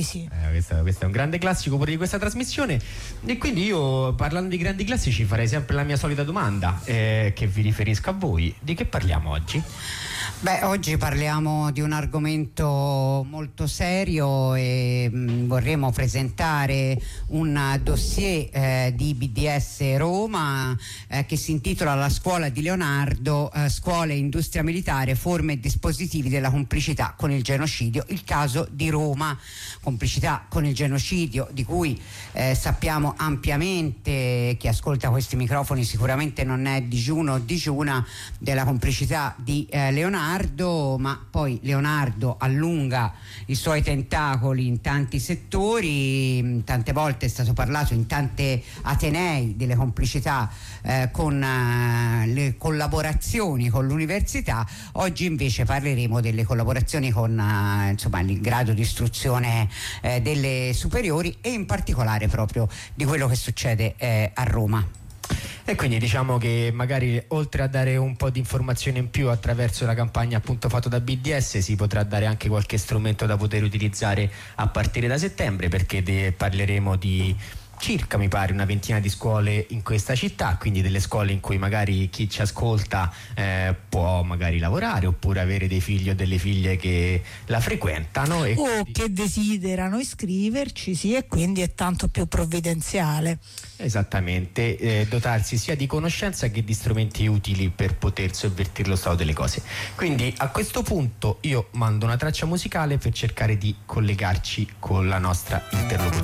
Sì. Questo è un grande classico pure di questa trasmissione, e quindi io, parlando di grandi classici, farei sempre la mia solita domanda, che vi riferisco a voi. Di che parliamo oggi? Beh, oggi parliamo di un argomento molto serio e vorremmo presentare un dossier di BDS Roma che si intitola La scuola di Leonardo, scuola e industria militare, forme e dispositivi della complicità con il genocidio, il caso di Roma. Complicità con il genocidio di cui sappiamo ampiamente, chi ascolta questi microfoni sicuramente non è digiuno o digiuna della complicità di Leonardo, ma poi Leonardo allunga i suoi tentacoli in tanti settori, tante volte è stato parlato in tante atenei delle complicità con le collaborazioni con l'università. Oggi invece parleremo delle collaborazioni con il grado di istruzione delle superiori e in particolare proprio di quello che succede a Roma. E quindi diciamo che magari, oltre a dare un po' di informazione in più attraverso la campagna appunto fatta da BDS, si potrà dare anche qualche strumento da poter utilizzare a partire da settembre, perché parleremo di circa, mi pare, una ventina di scuole in questa città, quindi delle scuole in cui magari chi ci ascolta può magari lavorare oppure avere dei figli o delle figlie che la frequentano o che desiderano iscriverci, sì, e quindi è tanto più provvidenziale. Esattamente, dotarsi sia di conoscenza che di strumenti utili per poter sovvertire lo stato delle cose. Quindi a questo punto io mando una traccia musicale per cercare di collegarci con la nostra interlocuzione.